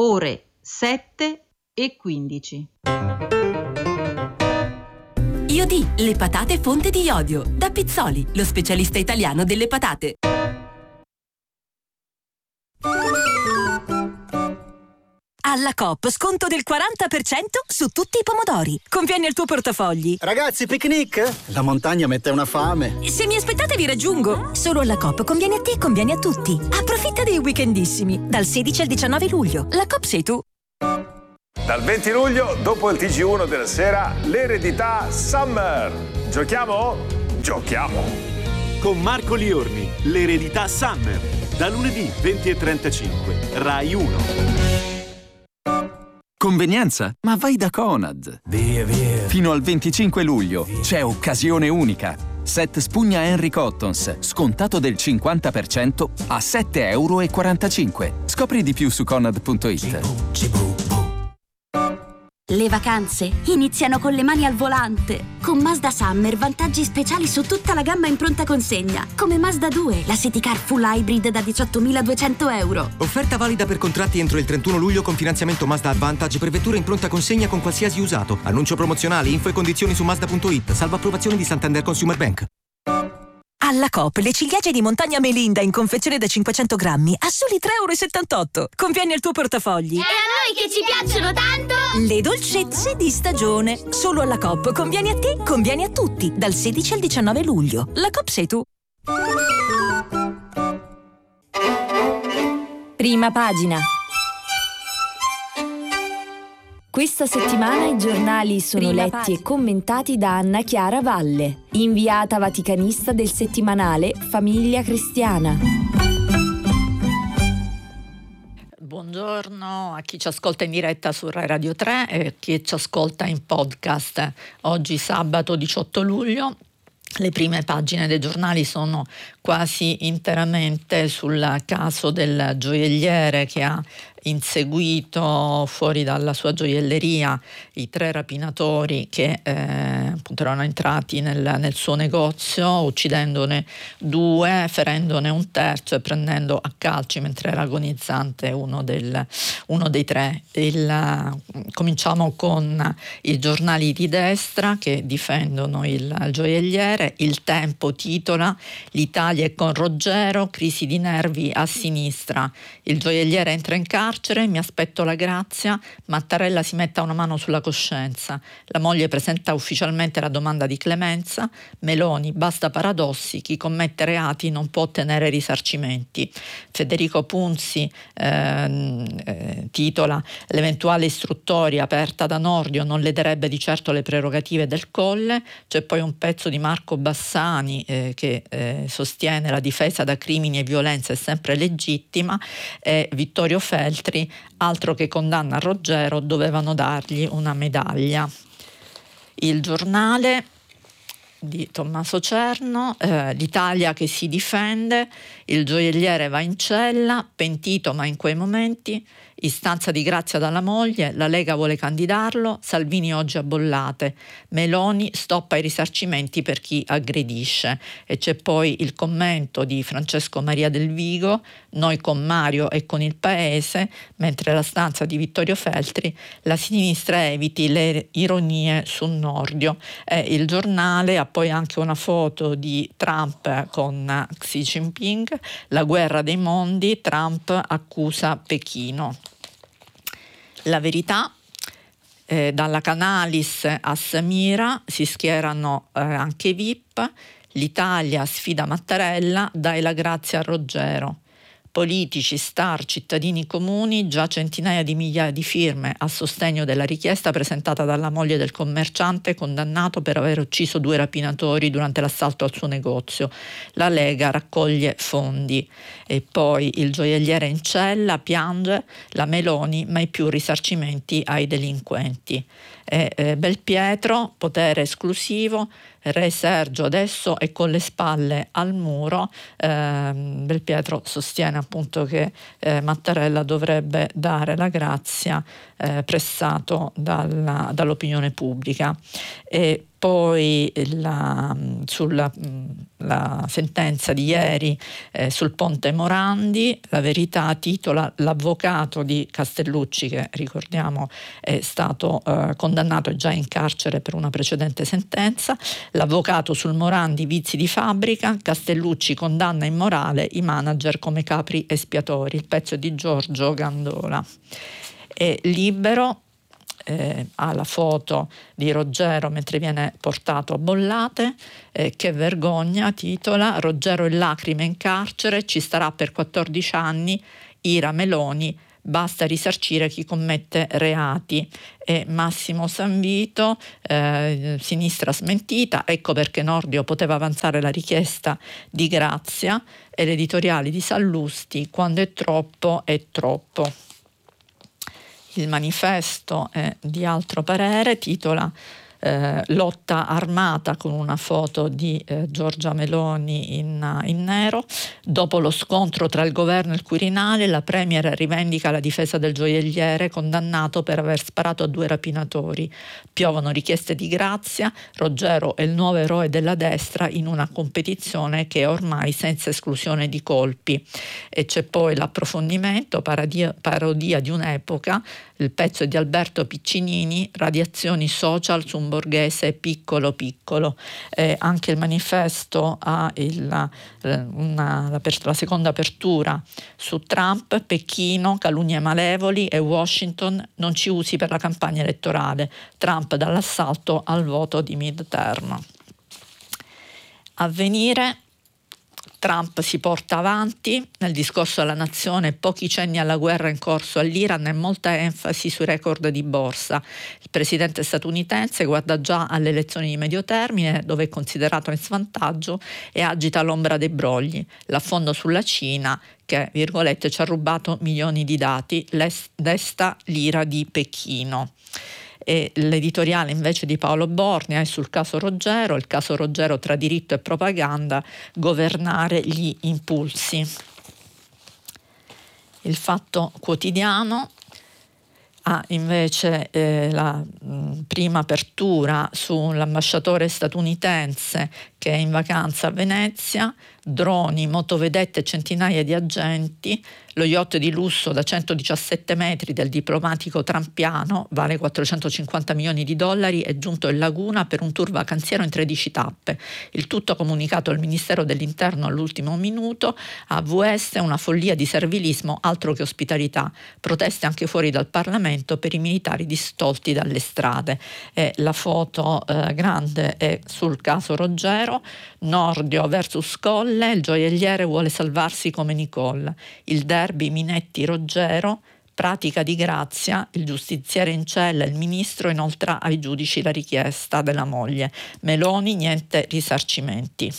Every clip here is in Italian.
ore 7:15. IOD, le patate fonte di iodio. Da Pizzoli, lo specialista italiano delle patate. Alla Coop sconto del 40% su tutti i pomodori. Conviene al tuo portafogli. Ragazzi, picnic? La montagna mette una fame. Se mi aspettate vi raggiungo. Solo alla Coop conviene a te, conviene a tutti. Approfitta dei weekendissimi. Dal 16 al 19 luglio. La Coop sei tu. Dal 20 luglio, dopo il TG1 della sera, l'eredità Summer. Giochiamo? Giochiamo! Con Marco Liorni, l'eredità Summer. Da lunedì 20:35, Rai 1. Convenienza? Ma vai da Conad! Via. Fino al 25 luglio c'è occasione unica. Set spugna Henry Cottons, scontato del 50% a €7,45. Scopri di più su Conad.it. Le vacanze iniziano con le mani al volante. Con Mazda Summer vantaggi speciali su tutta la gamma in pronta consegna. Come Mazda 2, la City Car Full Hybrid da €18.200. Offerta valida per contratti entro il 31 luglio con finanziamento Mazda Advantage per vetture in pronta consegna con qualsiasi usato. Annuncio promozionale, info e condizioni su Mazda.it, salvo approvazione di Santander Consumer Bank. Alla Coop, le ciliegie di montagna Melinda in confezione da 500 grammi a soli €3,78. Conviene al tuo portafogli. E a noi che ci piacciono tanto! Le dolcezze di stagione. Solo alla Coop. Conviene a te, conviene a tutti. Dal 16 al 19 luglio. La Coop sei tu. Prima pagina. Questa settimana i giornali sono letti e commentati da Anna Chiara Valle, inviata vaticanista del settimanale Famiglia Cristiana. Buongiorno a chi ci ascolta in diretta su Rai Radio 3 e chi ci ascolta in podcast. Oggi sabato 18 luglio. Le prime pagine dei giornali sono quasi interamente sul caso del gioielliere che ha inseguito fuori dalla sua gioielleria i 3 rapinatori che appunto erano entrati nel suo negozio, uccidendone 2, ferendone un terzo e prendendo a calci mentre era agonizzante uno dei 3. Cominciamo con i giornali di destra che difendono il gioielliere. Il Tempo titola: l'Italia è con Roggero, crisi di nervi a sinistra. Il gioielliere entra in carcere, mi aspetto la grazia, Mattarella si metta una mano sulla coscienza. La moglie presenta ufficialmente la domanda di clemenza. Meloni, basta paradossi, chi commette reati non può ottenere risarcimenti. Federico Punzi titola: l'eventuale istruttoria aperta da Nordio non lederebbe di certo le prerogative del Colle. C'è poi un pezzo di Marco Bassani che sostiene la difesa da crimini e violenza è sempre legittima, e Vittorio Feltri, altro che condanna a Roggero, dovevano dargli una medaglia. Il Giornale di Tommaso Cerno, l'Italia che si difende, il gioielliere va in cella, pentito ma in quei momenti, istanza di grazia dalla moglie, la Lega vuole candidarlo, Salvini oggi a bollate, Meloni stoppa i risarcimenti per chi aggredisce. E c'è poi il commento di Francesco Maria Del Vigo, noi con Mario e con il Paese, mentre la stanza di Vittorio Feltri, la sinistra eviti le ironie su Nordio. Il Giornale ha poi anche una foto di Trump con Xi Jinping, la guerra dei mondi, Trump accusa Pechino. La Verità, dalla Canalis a Samira si schierano anche i VIP, l'Italia sfida Mattarella, dai la grazia a Roggero. Politici, star, cittadini comuni, già centinaia di migliaia di firme a sostegno della richiesta presentata dalla moglie del commerciante condannato per aver ucciso 2 rapinatori durante l'assalto al suo negozio. La Lega raccoglie fondi. E poi il gioielliere in cella piange, la Meloni mai più risarcimenti ai delinquenti. Belpietro, potere esclusivo, Re Sergio adesso è con le spalle al muro. Belpietro sostiene appunto che Mattarella dovrebbe dare la grazia, pressato dall'opinione pubblica. E poi sulla la sentenza di ieri sul ponte Morandi. La Verità titola: l'avvocato di Castellucci, che ricordiamo è stato condannato e già in carcere per una precedente sentenza. L'avvocato sul Morandi, vizi di fabbrica, Castellucci condanna immorale i manager come capri espiatori. Il pezzo è di Giorgio Gandola. E Libero ha la foto di Roggero mentre viene portato a Bollate. Che vergogna, titola: Roggero in lacrime in carcere, ci starà per 14 anni, ira Meloni, basta risarcire chi commette reati. E Massimo Sanvito, sinistra smentita, ecco perché Nordio poteva avanzare la richiesta di grazia. E l'editoriale di Sallusti: quando è troppo è troppo. Il Manifesto è di altro parere, titola lotta armata, con una foto di Giorgia Meloni in nero. Dopo lo scontro tra il governo e il Quirinale, la Premier rivendica la difesa del gioielliere condannato per aver sparato a 2 rapinatori. Piovono richieste di grazia. Roggero è il nuovo eroe della destra in una competizione che è ormai senza esclusione di colpi. E c'è poi l'approfondimento, parodia di un'epoca. Il pezzo è di Alberto Piccinini, radiazioni social su un borghese piccolo piccolo. Anche il Manifesto ha la seconda apertura su Trump: Pechino, calunnie malevoli, e Washington non ci usi per la campagna elettorale. Trump dall'assalto al voto di midterm. Avvenire: Trump si porta avanti nel discorso alla nazione, pochi cenni alla guerra in corso all'Iran e molta enfasi sui record di borsa. Il presidente statunitense guarda già alle elezioni di medio termine, dove è considerato in svantaggio, e agita l'ombra dei brogli. L'affondo sulla Cina, che, virgolette, ci ha rubato milioni di dati, desta l'ira di Pechino. E l'editoriale invece di Paolo Borgna è sul caso Roggero, il caso Roggero tra diritto e propaganda, governare gli impulsi. Il Fatto Quotidiano ha invece la prima apertura sull'ambasciatore statunitense che è in vacanza a Venezia, droni, motovedette e centinaia di agenti. Lo yacht di lusso da 117 metri del diplomatico trampiano, vale 450 milioni di dollari, è giunto in laguna per un tour vacanziero in 13 tappe. Il tutto comunicato al Ministero dell'Interno all'ultimo minuto. AVS una follia di servilismo, altro che ospitalità. Proteste anche fuori dal Parlamento per i militari distolti dalle strade. E la foto grande è sul caso Roggero. Nordio versus Colle, il gioielliere vuole salvarsi come Nicole. Il derby Minetti-Roggero, pratica di grazia, il giustiziere in cella, il ministro inoltra ai giudici la richiesta della moglie. Meloni, niente risarcimenti.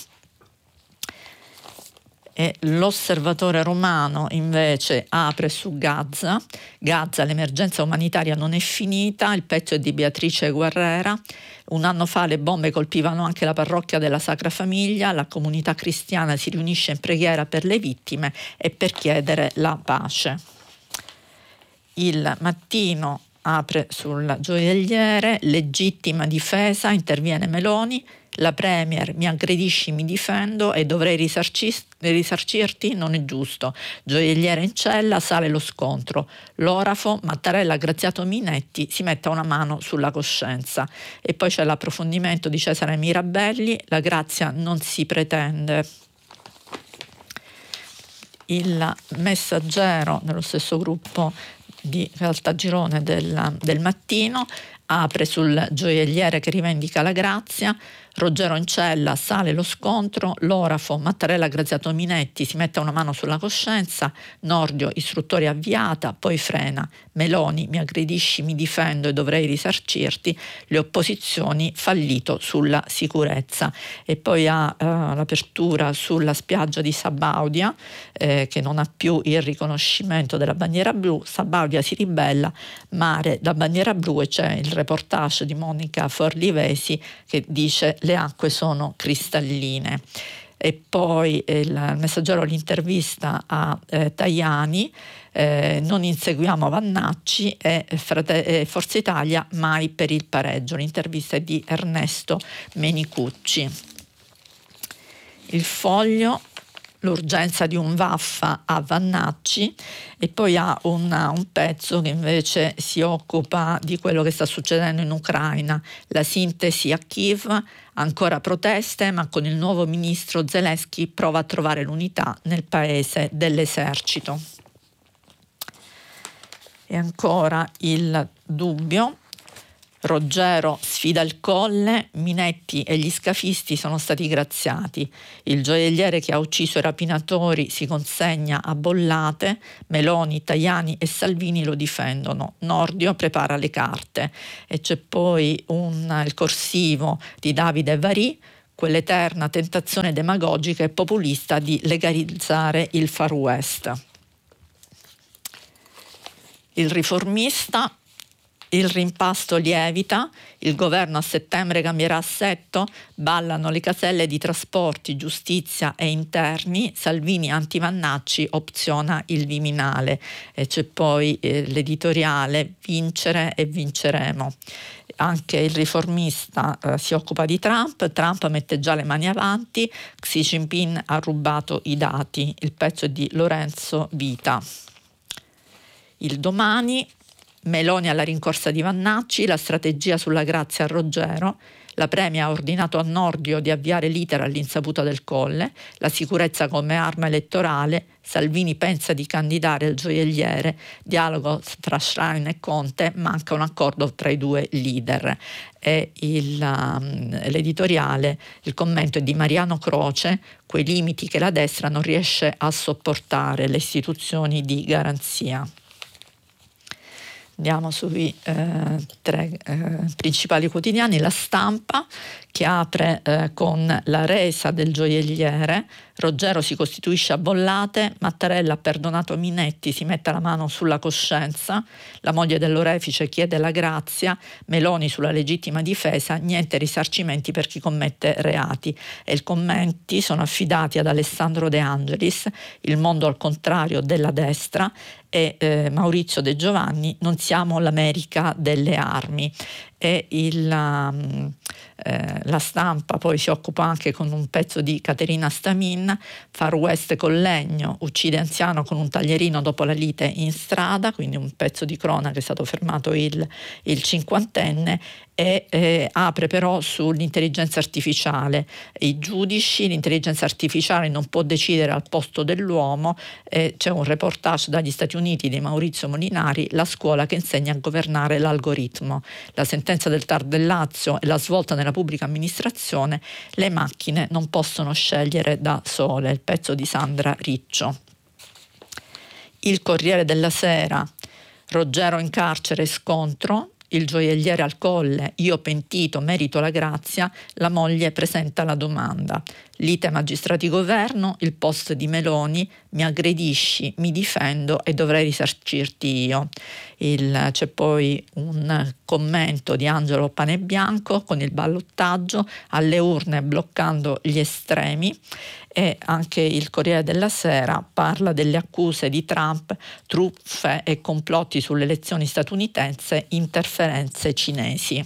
E l'Osservatore Romano invece apre su Gaza. Gaza, l'emergenza umanitaria non è finita, il pezzo è di Beatrice Guerrera. Un anno fa le bombe colpivano anche la parrocchia della Sacra Famiglia, la comunità cristiana si riunisce in preghiera per le vittime e per chiedere la pace. Il Mattino apre sul gioielliere, legittima difesa, interviene Meloni. La Premier: mi aggredisci, mi difendo e dovrei risarcirti, non è giusto. Gioielliere in cella, sale lo scontro. L'orafo, Mattarella, Graziato, Minetti, si metta una mano sulla coscienza. E poi c'è l'approfondimento di Cesare Mirabelli: la grazia non si pretende. Il Messaggero, nello stesso gruppo di Caltagirone del Mattino, apre sul gioielliere che rivendica la grazia. Roggero in cella, sale lo scontro. L'orafo, Mattarella, Graziato, Minetti, si mette una mano sulla coscienza. Nordio, istruttoria avviata, poi frena. Meloni: mi aggredisci, mi difendo e dovrei risarcirti. Le opposizioni: fallito sulla sicurezza. E poi ha l'apertura sulla spiaggia di Sabaudia, che non ha più il riconoscimento della bandiera blu. Sabaudia si ribella, mare da bandiera blu, e c'è il reportage di Monica Forlivesi che dice: le acque sono cristalline. E poi il Messaggero l'intervista a Tajani, non inseguiamo Vannacci e Forza Italia mai per il pareggio. L'intervista è di Ernesto Menicucci. Il Foglio, l'urgenza di un vaffa a Vannacci, e poi ha un pezzo che invece si occupa di quello che sta succedendo in Ucraina, la sintesi a Kiev, ancora proteste, ma con il nuovo ministro Zelensky prova a trovare l'unità nel paese dell'esercito. E ancora Il Dubbio, Roggero sfida il Colle, Minetti e gli scafisti sono stati graziati. Il gioielliere che ha ucciso i rapinatori si consegna a Bollate, Meloni, Tajani e Salvini lo difendono. Nordio prepara le carte. E c'è poi il corsivo di Davide Varì, quell'eterna tentazione demagogica e populista di legalizzare il Far West. Il Riformista, il rimpasto lievita, il governo a settembre cambierà assetto, ballano le caselle di trasporti, giustizia e interni, Salvini anti-Vannacci opziona il Viminale. E c'è poi l'editoriale Vincere e vinceremo. Anche il Riformista si occupa di Trump mette già le mani avanti, Xi Jinping ha rubato i dati, il pezzo è di Lorenzo Vita. Il Domani, Meloni alla rincorsa di Vannacci, la strategia sulla grazia a Roggero, la Premier ha ordinato a Nordio di avviare l'iter all'insaputa del Colle, la sicurezza come arma elettorale, Salvini pensa di candidare il gioielliere, dialogo tra Schlein e Conte, manca un accordo tra i due leader. E l'editoriale, il commento è di Mariano Croce, quei limiti che la destra non riesce a sopportare, le istituzioni di garanzia. Andiamo sui tre principali quotidiani. La Stampa, che apre con la resa del gioielliere, Roggero si costituisce a Bollate, Mattarella ha perdonato Minetti, si mette la mano sulla coscienza, la moglie dell'orefice chiede la grazia, Meloni sulla legittima difesa, niente risarcimenti per chi commette reati. E i commenti sono affidati ad Alessandro De Angelis, Il mondo al contrario della destra, e Maurizio De Giovanni, non siamo l'America delle armi. E la Stampa poi si occupa anche con un pezzo di Caterina Stamin, Far West con legno, uccide anziano con un taglierino dopo la lite in strada, quindi un pezzo di cronaca, è stato fermato il cinquantenne. E apre però sull'intelligenza artificiale. I giudici, l'intelligenza artificiale non può decidere al posto dell'uomo, c'è un reportage dagli Stati Uniti di Maurizio Molinari, la scuola che insegna a governare l'algoritmo. La sentenza del TAR del Lazio e la svolta nella pubblica amministrazione, le macchine non possono scegliere da sole, il pezzo di Sandra Riccio. Il Corriere della Sera, Roggero in carcere, scontro, il gioielliere al Colle, io pentito merito la grazia, la moglie presenta la domanda. Lite magistrati-governo, il post di Meloni, mi aggredisci, mi difendo e dovrei risarcirti io. C'è poi un commento di Angelo Panebianco con il ballottaggio, alle urne bloccando gli estremi. E anche il Corriere della Sera parla delle accuse di Trump, truffe e complotti sulle elezioni statunitense, interferenze cinesi.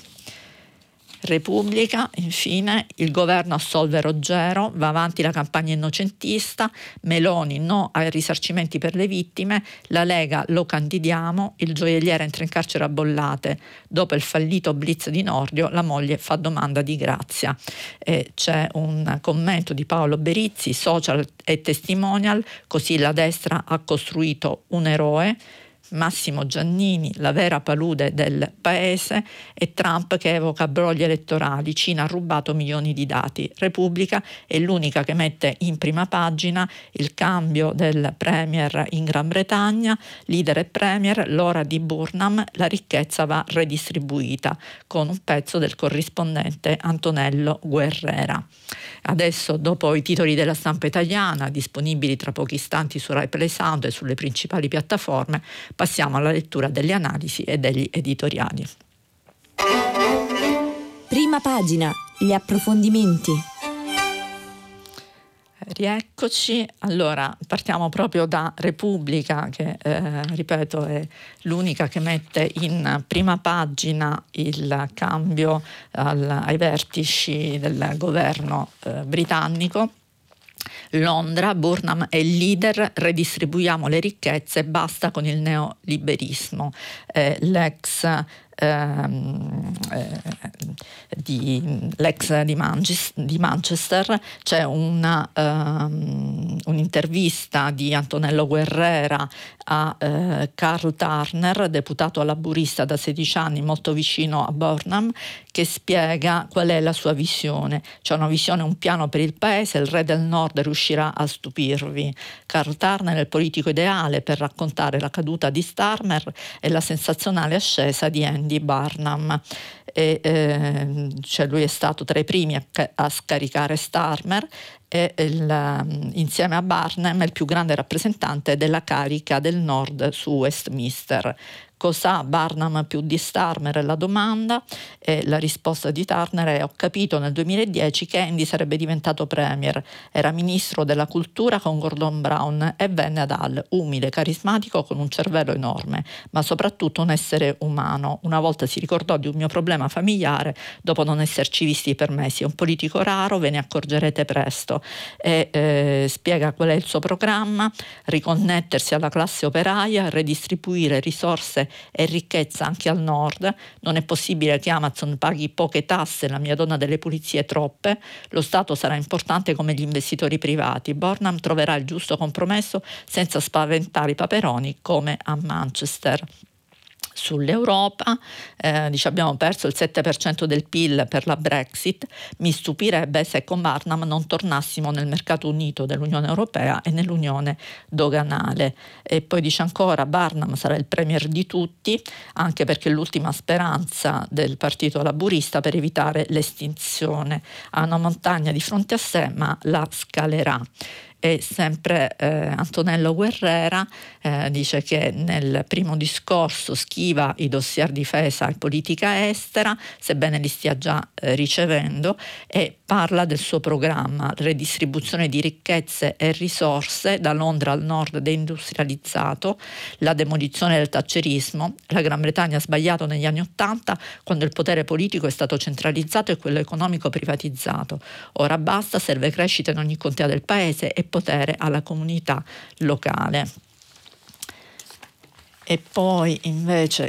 Repubblica, infine, il governo assolve Roggero, va avanti la campagna innocentista, Meloni no ai risarcimenti per le vittime, la Lega lo candidiamo, il gioielliere entra in carcere a Bollate, dopo il fallito blitz di Nordio la moglie fa domanda di grazia. E c'è un commento di Paolo Berizzi, social e testimonial, così la destra ha costruito un eroe, Massimo Giannini, la vera palude del paese, e Trump che evoca brogli elettorali, Cina ha rubato milioni di dati. Repubblica è l'unica che mette in prima pagina il cambio del premier in Gran Bretagna, leader e premier, l'ora di Burnham, la ricchezza va redistribuita, con un pezzo del corrispondente Antonello Guerrera. Adesso, dopo i titoli della Stampa italiana, disponibili tra pochi istanti su Rai Play Sound e sulle principali piattaforme, passiamo alla lettura delle analisi e degli editoriali. Prima pagina, gli approfondimenti. Rieccoci, allora partiamo proprio da Repubblica, che ripeto è l'unica che mette in prima pagina il cambio ai vertici del governo britannico. Londra, Burnham è il leader, redistribuiamo le ricchezze, basta con il neoliberismo. L'ex di Manchester, c'è un'intervista di Antonello Guerrera a Carl Turner, deputato laburista da 16 anni molto vicino a Burnham, che spiega qual è la sua visione. C'è una visione, un piano per il paese, il re del nord riuscirà a stupirvi. Carl Turner è il politico ideale per raccontare la caduta di Starmer e la sensazionale ascesa di Andy Burnham. Cioè lui è stato tra i primi a scaricare Starmer e insieme a Burnham è il più grande rappresentante della carica del nord su Westminster. Cos'ha Burnham più di Starmer è la domanda, e la risposta di Turner è: ho capito nel 2010 che Andy sarebbe diventato premier, era ministro della cultura con Gordon Brown e venne ad Hull, umile, carismatico, con un cervello enorme, ma soprattutto un essere umano. Una volta si ricordò di un mio problema familiare dopo non esserci visti per mesi. È un politico raro, ve ne accorgerete presto. E spiega qual è il suo programma: riconnettersi alla classe operaia, redistribuire risorse e ricchezza anche al nord. Non è possibile che Amazon paghi poche tasse, la mia donna delle pulizie troppe. Lo Stato sarà importante come gli investitori privati. Burnham troverà il giusto compromesso senza spaventare i paperoni come a Manchester. Sull'Europa, abbiamo perso il 7% del PIL per la Brexit. Mi stupirebbe se con Burnham non tornassimo nel mercato unito dell'Unione Europea e nell'Unione doganale. E poi dice ancora: Burnham sarà il premier di tutti, anche perché è l'ultima speranza del partito laburista per evitare l'estinzione. Ha una montagna di fronte a sé, ma la scalerà. E sempre Antonello Guerrera dice che nel primo discorso schiva i dossier difesa e politica estera, sebbene li stia già ricevendo, e parla del suo programma: redistribuzione di ricchezze e risorse da Londra al nord deindustrializzato, la demolizione del thatcherismo. La Gran Bretagna ha sbagliato negli anni '80 quando il potere politico è stato centralizzato e quello economico privatizzato. Ora basta, serve crescita in ogni contea del paese e potere alla comunità locale. E poi invece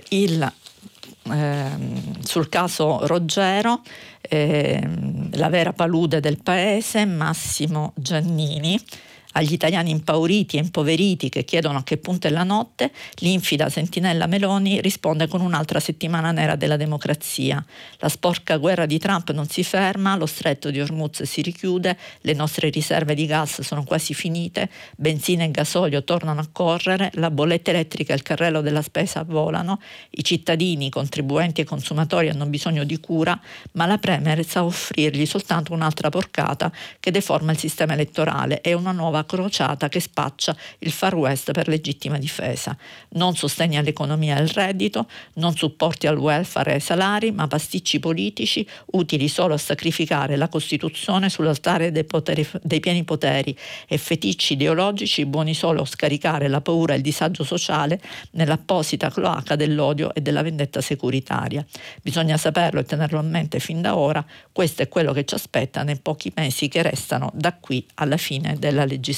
sul caso Roggero, la vera palude del paese, Massimo Giannini. Agli italiani impauriti e impoveriti che chiedono a che punto è la notte, l'infida sentinella Meloni risponde con un'altra settimana nera della democrazia. La sporca guerra di Trump non si ferma, lo stretto di Hormuz si richiude, le nostre riserve di gas sono quasi finite, benzina e gasolio tornano a correre, la bolletta elettrica e il carrello della spesa volano, i cittadini, contribuenti e consumatori hanno bisogno di cura, ma la Premier sa offrirgli soltanto un'altra porcata che deforma il sistema elettorale e una nuova crociata che spaccia il Far West per legittima difesa. Non sostegni all'economia e al reddito, non supporti al welfare e ai salari, ma pasticci politici utili solo a sacrificare la Costituzione sull'altare dei pieni poteri e feticci ideologici buoni solo a scaricare la paura e il disagio sociale nell'apposita cloaca dell'odio e della vendetta securitaria. Bisogna saperlo e tenerlo a mente fin da ora. Questo è quello che ci aspetta nei pochi mesi che restano da qui alla fine della legislatura.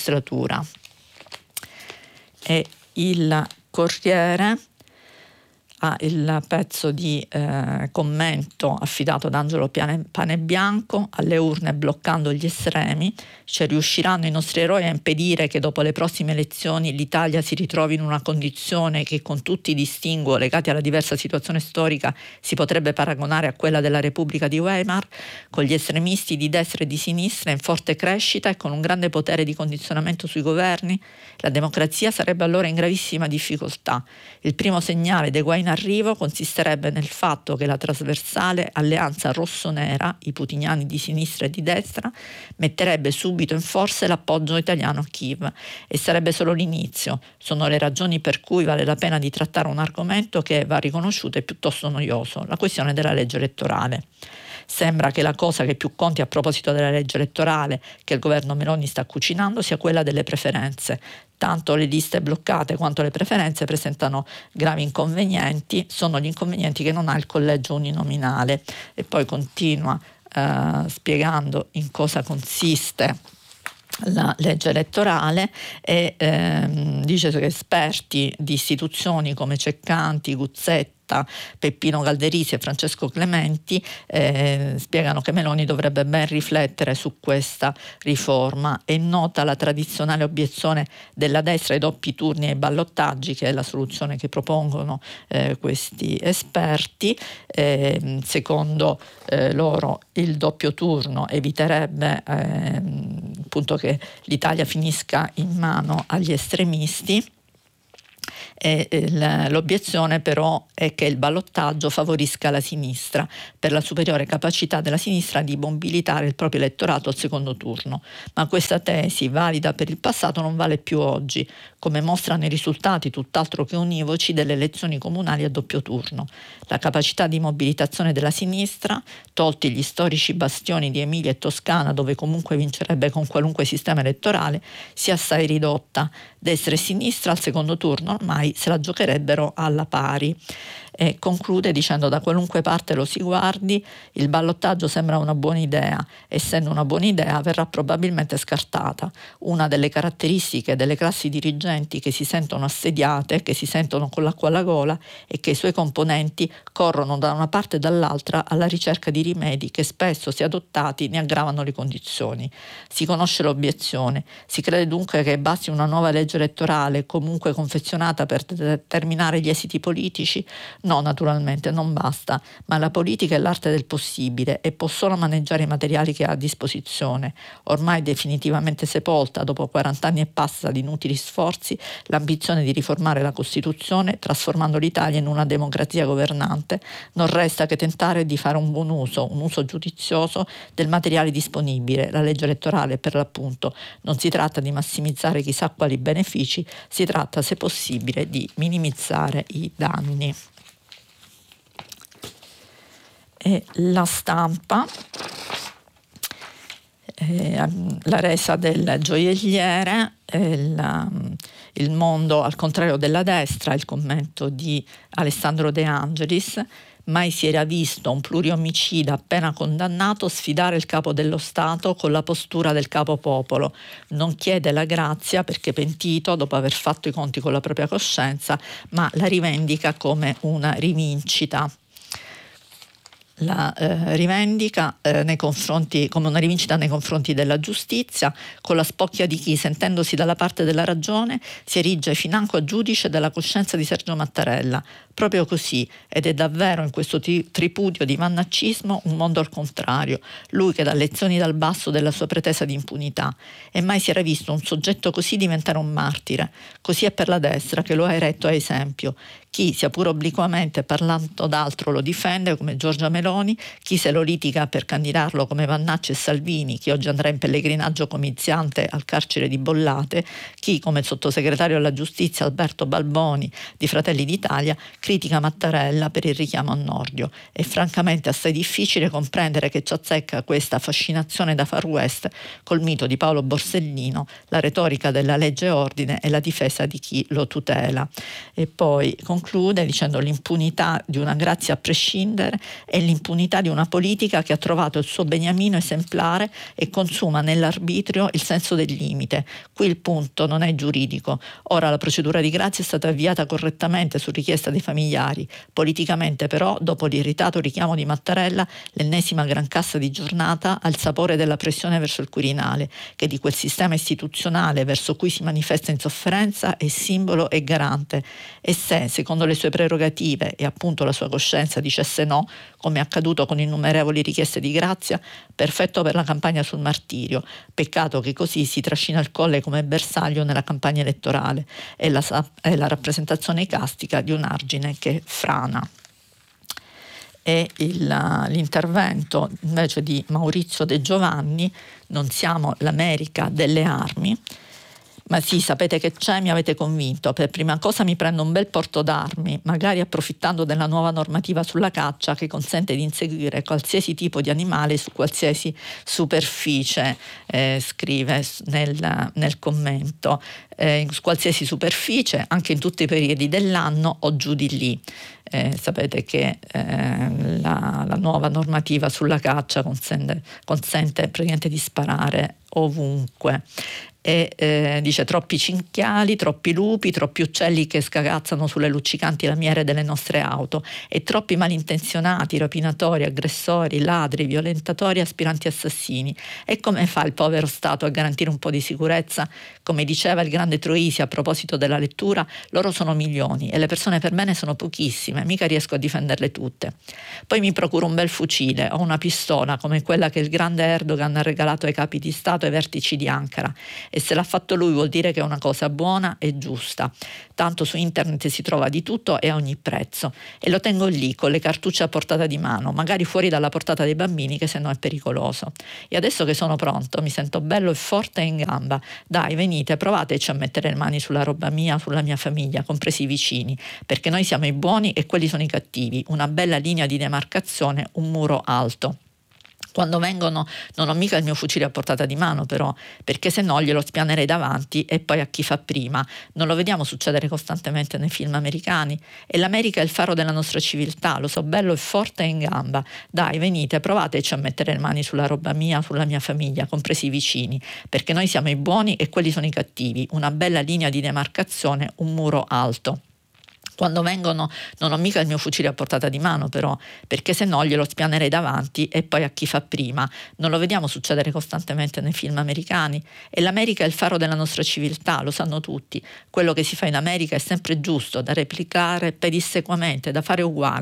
E il Corriere ha il pezzo di commento affidato ad Angelo Panebianco: alle urne bloccando gli estremi, cioè riusciranno i nostri eroi a impedire che dopo le prossime elezioni l'Italia si ritrovi in una condizione che, con tutti i distinguo legati alla diversa situazione storica, si potrebbe paragonare a quella della Repubblica di Weimar, con gli estremisti di destra e di sinistra in forte crescita e con un grande potere di condizionamento sui governi? La democrazia sarebbe allora in gravissima difficoltà. Il primo segnale dei guai in arrivo consisterebbe nel fatto che la trasversale alleanza rosso-nera, i putiniani di sinistra e di destra, metterebbe subito in forza l'appoggio italiano a Kiev, e sarebbe solo l'inizio. Sono le ragioni per cui vale la pena di trattare un argomento che, va riconosciuto, è piuttosto noioso: la questione della legge elettorale. Sembra che la cosa che più conti a proposito della legge elettorale che il governo Meloni sta cucinando sia quella delle preferenze. Tanto le liste bloccate quanto le preferenze presentano gravi inconvenienti, sono gli inconvenienti che non ha il collegio uninominale. E poi continua spiegando in cosa consiste la legge elettorale e dice che esperti di istituzioni come Ceccanti, Guzzetta, Peppino Calderisi e Francesco Clementi spiegano che Meloni dovrebbe ben riflettere su questa riforma. È nota la tradizionale obiezione della destra ai doppi turni e ai ballottaggi, che è la soluzione che propongono questi esperti. Secondo loro il doppio turno eviterebbe appunto che l'Italia finisca in mano agli estremisti. L'obiezione però è che il ballottaggio favorisca la sinistra per la superiore capacità della sinistra di mobilitare il proprio elettorato al secondo turno, ma questa tesi, valida per il passato, non vale più oggi, come mostrano i risultati tutt'altro che univoci delle elezioni comunali a doppio turno. La capacità di mobilitazione della sinistra, tolti gli storici bastioni di Emilia e Toscana, dove comunque vincerebbe con qualunque sistema elettorale, si è assai ridotta. Destra e sinistra al secondo turno ormai se la giocherebbero alla pari. E conclude dicendo: da qualunque parte lo si guardi, il ballottaggio sembra una buona idea. Essendo una buona idea, verrà probabilmente scartata. Una delle caratteristiche delle classi dirigenti che si sentono assediate, che si sentono con l'acqua alla gola, è che i suoi componenti corrono da una parte e dall'altra alla ricerca di rimedi che spesso, se adottati, ne aggravano le condizioni. Si conosce l'obiezione. Si crede dunque che basti una nuova legge elettorale, comunque confezionata per determinare gli esiti politici? No, naturalmente non basta, ma la politica è l'arte del possibile e può solo maneggiare i materiali che ha a disposizione. Ormai definitivamente sepolta, dopo 40 anni e passa di inutili sforzi, l'ambizione di riformare la Costituzione, trasformando l'Italia in una democrazia governante, non resta che tentare di fare un buon uso, un uso giudizioso del materiale disponibile. La legge elettorale, per l'appunto, non si tratta di massimizzare chissà quali benefici, si tratta, se possibile, di minimizzare i danni. E La Stampa, la resa del gioielliere, il mondo al contrario della destra, il commento di Alessandro De Angelis. Mai si era visto un pluriomicida appena condannato sfidare il capo dello Stato con la postura del capopopolo. Non chiede la grazia perché pentito dopo aver fatto i conti con la propria coscienza, ma la rivendica come una rivincita. La rivendica come una rivincita nei confronti della giustizia, con la spocchia di chi, sentendosi dalla parte della ragione, si erige financo a giudice della coscienza di Sergio Mattarella. Proprio così, ed è davvero in questo tripudio di mannaccismo un mondo al contrario, lui che dà lezioni dal basso della sua pretesa di impunità. E mai si era visto un soggetto così diventare un martire. Così è per la destra, che lo ha eretto a esempio. Chi, sia pure obliquamente parlando d'altro, lo difende come Giorgia Meloni, chi se lo litiga per candidarlo come Vannacci e Salvini, chi oggi andrà in pellegrinaggio comiziante al carcere di Bollate, chi come il sottosegretario alla giustizia Alberto Balboni di Fratelli d'Italia critica Mattarella per il richiamo a Nordio. È francamente assai difficile comprendere che ci azzecca questa fascinazione da Far West col mito di Paolo Borsellino, la retorica della legge e ordine e la difesa di chi lo tutela. E poi conclude dicendo: l'impunità di una grazia a prescindere è l'impunità di una politica che ha trovato il suo beniamino esemplare e consuma nell'arbitrio il senso del limite. Qui il punto non è giuridico. Ora la procedura di grazia è stata avviata correttamente su richiesta dei familiari. Politicamente però, dopo l'irritato richiamo di Mattarella, l'ennesima gran cassa di giornata ha il sapore della pressione verso il Quirinale, che di quel sistema istituzionale verso cui si manifesta insofferenza è simbolo e garante. E se, secondo le sue prerogative e appunto la sua coscienza, dicesse no, come è accaduto con innumerevoli richieste di grazia, perfetto per la campagna sul martirio. Peccato che così si trascina il colle come bersaglio nella campagna elettorale. È la rappresentazione icastica di un argine che frana. E l'intervento invece di Maurizio De Giovanni: non siamo l'America delle armi, Ma sì, sapete che c'è, mi avete convinto. Per prima cosa mi prendo un bel porto d'armi, magari approfittando della nuova normativa sulla caccia che consente di inseguire qualsiasi tipo di animale su qualsiasi superficie, scrive nel commento, su qualsiasi superficie, anche in tutti i periodi dell'anno o giù di lì. Sapete che la nuova normativa sulla caccia consente praticamente di sparare ovunque. E dice troppi cinghiali, troppi lupi, troppi uccelli che scagazzano sulle luccicanti lamiere delle nostre auto e troppi malintenzionati, rapinatori, aggressori, ladri, violentatori, aspiranti assassini. E come fa il povero Stato a garantire un po' di sicurezza? Come diceva il grande Troisi a proposito della lettura, loro sono milioni e le persone per bene sono pochissime, mica riesco a difenderle tutte. Poi mi procuro un bel fucile o una pistola come quella che il grande Erdogan ha regalato ai capi di Stato ai vertici di Ankara. E se l'ha fatto lui vuol dire che è una cosa buona e giusta. Tanto su internet si trova di tutto e a ogni prezzo. E lo tengo lì con le cartucce a portata di mano, magari fuori dalla portata dei bambini che sennò è pericoloso. E adesso che sono pronto, mi sento bello e forte e in gamba. Dai, venite, provateci a mettere le mani sulla roba mia, sulla mia famiglia, compresi i vicini, perché noi siamo i buoni e quelli sono i cattivi. Una bella linea di demarcazione, un muro alto. Quando vengono non ho mica il mio fucile a portata di mano però, perché se no glielo spianerei davanti e poi a chi fa prima. Non lo vediamo succedere costantemente nei film americani? E l'America è il faro della nostra civiltà, lo so bello e forte e in gamba. Dai, venite, provateci a mettere le mani sulla roba mia, sulla mia famiglia, compresi i vicini, perché noi siamo i buoni e quelli sono i cattivi. Una bella linea di demarcazione, un muro alto. Quando vengono non ho mica il mio fucile a portata di mano però, perché se no glielo spianerei davanti e poi a chi fa prima. Non lo vediamo succedere costantemente nei film americani? E l'America è il faro della nostra civiltà, lo sanno tutti. Quello che si fa in America è sempre giusto, da replicare pedissequamente, da fare uguale.